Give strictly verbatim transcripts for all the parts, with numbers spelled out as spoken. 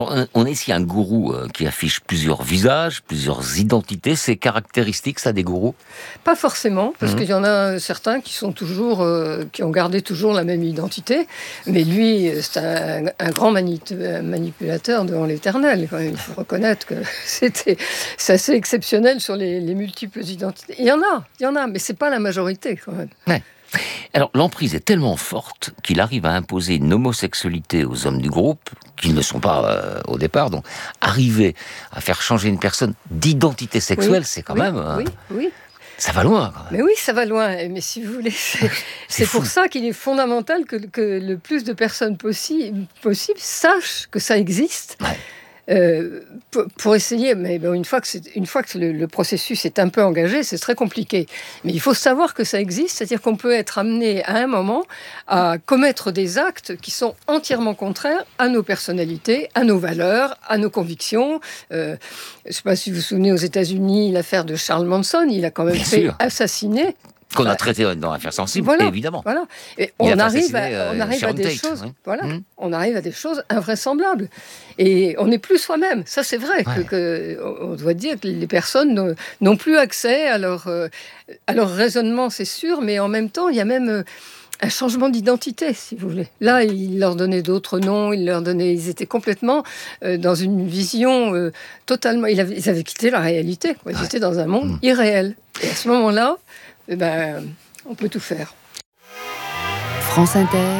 On on est ici un gourou euh, qui affiche plusieurs visages, plusieurs identités. C'est caractéristique, ça, des gourous? Pas forcément, parce Mhm. qu'il y en a certains qui sont toujours, euh, qui ont gardé toujours la même identité, mais lui, c'est un, un grand mani- un manipulateur devant l'Éternel. Quand même. Il faut reconnaître que c'était, c'est assez exceptionnel sur les, les multiples identités. Il y en a, il y en a, mais c'est pas la majorité quand même. Ouais. Alors, l'emprise est tellement forte qu'il arrive à imposer une homosexualité aux hommes du groupe, qui ne sont pas euh, au départ. Donc, arriver à faire changer une personne d'identité sexuelle, Oui, c'est quand oui, même... euh, oui, oui. ça va loin, quand même. Mais oui, ça va loin. Mais si vous voulez, c'est, c'est fou. pour ça qu'il est fondamental que, que le plus de personnes possi- possible sachent que ça existe. Ouais. Euh, pour, pour essayer, mais bon, une fois que, c'est, une fois que le, le processus est un peu engagé, c'est très compliqué. Mais il faut savoir que ça existe, c'est-à-dire qu'on peut être amené à un moment à commettre des actes qui sont entièrement contraires à nos personnalités, à nos valeurs, à nos convictions. Euh, je ne sais pas si vous vous souvenez, aux États-Unis, l'affaire de Charles Manson, il a quand même Bien fait sûr. assassiner. Qu'on a Bah, traité dans l'affaire sensible, voilà, évidemment. voilà. Et Il a on fait arrive, assassiner, à, on euh, arrive à Sharon des Tate, choses, oui. voilà, Mmh. on arrive à des choses invraisemblables. Et on n'est plus soi-même. Ça, c'est vrai Ouais. que, que on doit dire que les personnes n'ont- n'ont plus accès à leur, euh, à leur raisonnement, c'est sûr, mais en même temps, il y a même euh, un changement d'identité, si vous voulez. Là, il leur donnait d'autres noms, il leur donnait, ils étaient complètement euh, dans une vision euh, totalement. Ils avaient, ils avaient quitté la réalité, quoi. Ils Ouais. étaient dans un monde Mmh. irréel. Et à ce moment-là, eh ben, on peut tout faire. France Inter,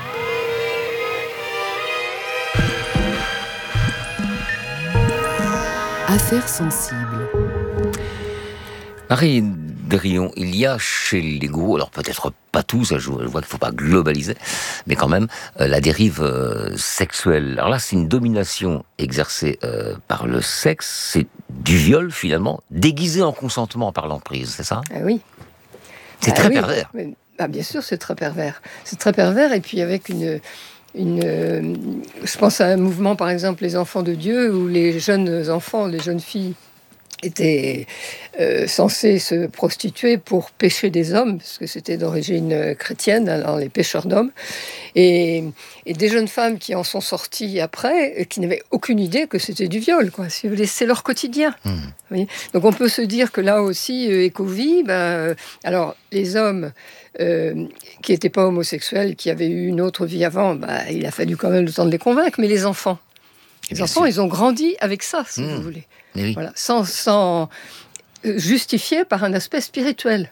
Affaires sensibles. Marie Drillon, il y a chez les gourous, alors peut-être pas tous, je vois qu'il ne faut pas globaliser, mais quand même, euh, la dérive euh, sexuelle. Alors là, c'est une domination exercée euh, par le sexe, c'est du viol finalement, déguisé en consentement par l'emprise, c'est ça? Ah oui. C'est Ah très oui, pervers. mais- ah, bien sûr, c'est très pervers. C'est très pervers, et puis avec une... une euh, je pense à un mouvement, par exemple, les enfants de Dieu, où les jeunes enfants, les jeunes filles étaient euh, censés se prostituer pour pêcher des hommes, parce que c'était d'origine chrétienne, alors les pêcheurs d'hommes. Et, et des jeunes femmes qui en sont sorties après, et qui n'avaient aucune idée que c'était du viol, quoi. Si vous voulez, c'est leur quotidien. Mmh. Vous voyez. Donc on peut se dire que là aussi, euh, Ecovie, ben, euh, alors les hommes euh, qui n'étaient pas homosexuels, qui avaient eu une autre vie avant, ben, il a fallu quand même le temps de les convaincre, mais les enfants, les Bien enfants, sûr. ils ont grandi avec ça, si Mmh. vous voulez. Mais oui. Voilà, sans, sans euh, justifié par un aspect spirituel.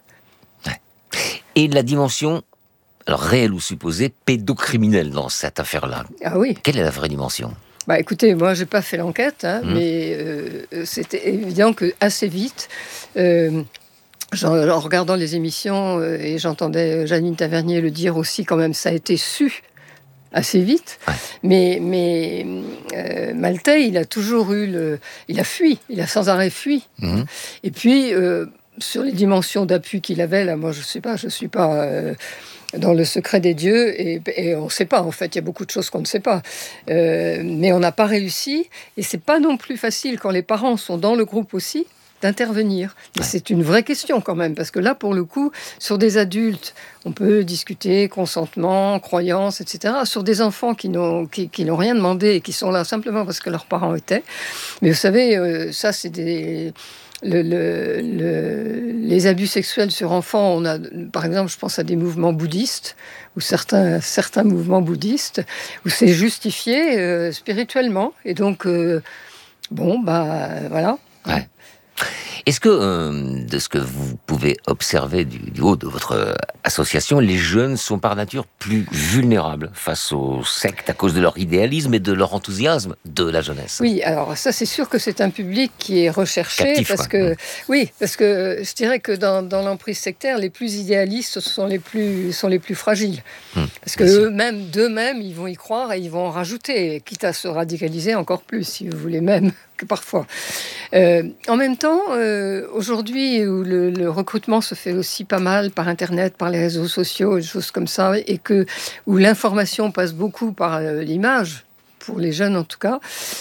Et la dimension, alors réelle ou supposée, pédocriminelle dans cette affaire-là. Ah oui. Quelle est la vraie dimension? Bah écoutez, moi j'ai pas fait l'enquête, hein, Mmh. mais euh, c'était évident que assez vite, euh, genre, en regardant les émissions euh, et j'entendais Janine Tavernier le dire aussi, quand même, ça a été su assez vite. Ouais. Mais, mais euh, Maltais, il a toujours eu le, il a fui, il a sans arrêt fui. Mmh. Et puis euh, sur les dimensions d'appui qu'il avait, là, moi je sais pas, je suis pas euh, dans le secret des dieux, et, et on ne sait pas, en fait, il y a beaucoup de choses qu'on ne sait pas. Euh, mais on n'a pas réussi, et c'est pas non plus facile quand les parents sont dans le groupe aussi, d'intervenir. Mais Ouais. c'est une vraie question quand même, parce que là, pour le coup, sur des adultes, on peut discuter consentement, croyance, et cetera. Sur des enfants qui n'ont, qui, qui n'ont rien demandé et qui sont là simplement parce que leurs parents étaient. Mais vous savez, euh, ça, c'est des... Le, le, le, les abus sexuels sur enfants, on a, par exemple, je pense à des mouvements bouddhistes, ou certains, certains mouvements bouddhistes, où c'est justifié euh, spirituellement. Et donc, euh, bon, bah voilà. Ouais. Est-ce que, euh, de ce que vous pouvez observer du, du haut de votre euh, association, les jeunes sont par nature plus vulnérables face aux sectes à cause de leur idéalisme et de leur enthousiasme de la jeunesse? Oui, alors ça, c'est sûr que c'est un public qui est recherché, Captif, parce quoi. que Mmh. oui, parce que je dirais que dans, dans l'emprise sectaire, les plus idéalistes sont les plus sont les plus fragiles, Mmh. parce que Bien sûr. eux-mêmes, d'eux-mêmes, ils vont y croire et ils vont en rajouter, quitte à se radicaliser encore plus, si vous voulez, même que parfois. Euh, en même temps, euh, aujourd'hui, où le, le recrutement se fait aussi pas mal par Internet, par les réseaux sociaux, des choses comme ça, et que où l'information passe beaucoup par euh, l'image, pour les jeunes en tout cas,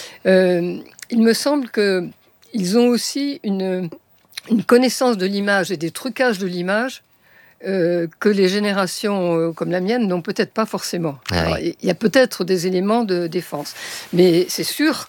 euh, il me semble qu'ils ont aussi une, une connaissance de l'image et des trucages de l'image euh, que les générations euh, comme la mienne n'ont peut-être pas forcément. Ah Alors, oui. il y a peut-être des éléments de défense, mais c'est sûr